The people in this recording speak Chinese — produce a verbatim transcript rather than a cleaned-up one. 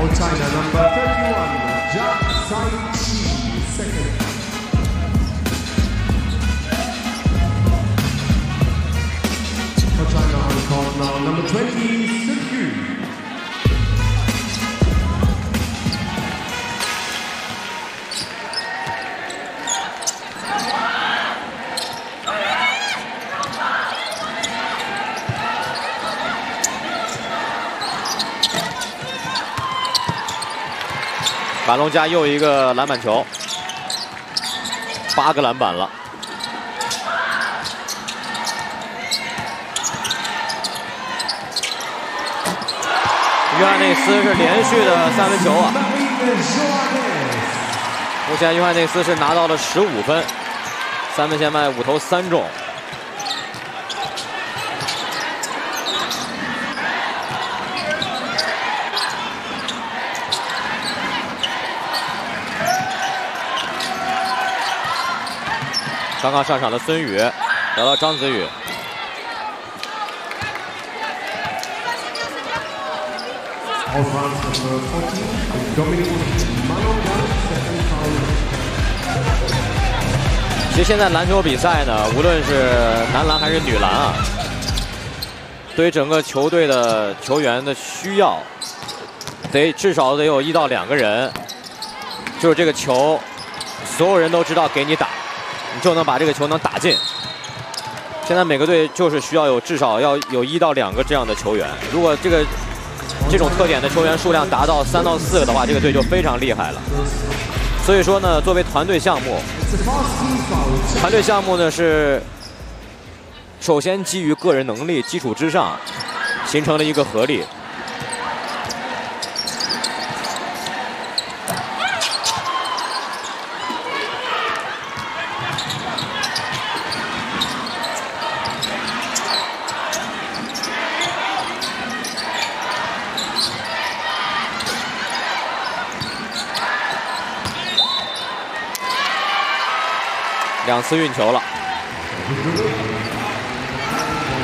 For China, number thirty-one, Jia Sai-chi, second. For China on court now, number twenty, Sun Yu. 马龙加又一个篮板球，八个篮板了。约翰内斯是连续的三分球啊！目前约翰内斯是拿到了十五分，三分线外五投三中。 刚刚上场的孙宇找到张子宇，其实现在篮球比赛呢，无论是男篮还是女篮啊，对于整个球队的球员的需要，得至少得有一到两个人，就是这个球，所有人都知道给你打。 你就能把这个球能打进。现在每个队就是需要有至少要有一到两个这样的球员。如果这个这种特点的球员数量达到三到四个的话，这个队就非常厉害了。所以说呢，作为团队项目，团队项目呢是首先基于个人能力基础之上，形成了一个合力。 两次运球了。